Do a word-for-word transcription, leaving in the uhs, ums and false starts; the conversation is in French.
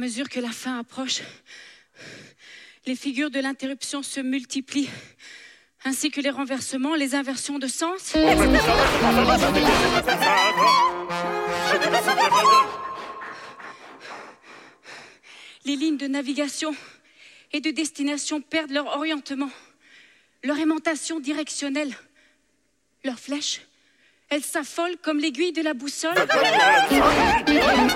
mesure que la fin approche, les figures de l'interruption se multiplient, ainsi que les renversements, les inversions de sens. Les lignes de navigation et de destination perdent leur orientement, leur aimantation directionnelle, leurs flèches. Elles s'affolent comme l'aiguille de la boussole.